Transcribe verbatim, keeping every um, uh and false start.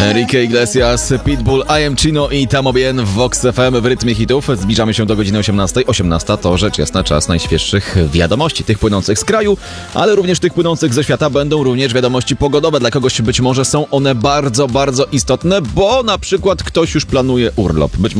Enrique Iglesias, Pitbull, I Am Chino i Tamo Bien w Vox F M w rytmie hitów. Zbliżamy się do godziny osiemnastej. osiemnasta to rzecz jasna czas najświeższych wiadomości, tych płynących z kraju, ale również tych płynących ze świata. Będą również wiadomości pogodowe. Dla kogoś być może są one bardzo, bardzo istotne, bo na przykład ktoś już planuje urlop. Być może